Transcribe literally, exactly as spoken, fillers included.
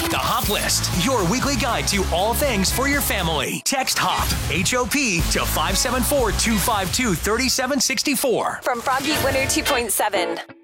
The Hop List, your weekly guide to all things for your family. Text HOP, H O P, to five seven four, two five two, three seven six four. From Froggy one oh two point seven.